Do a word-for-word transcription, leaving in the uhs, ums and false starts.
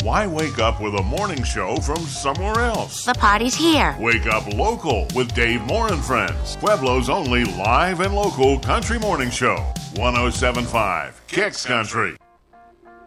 Why wake up with a morning show from somewhere else? The party's here. Wake up local with Dave Moore and Friends. Pueblo's only live and local country morning show. one oh seven point five Kicks Country.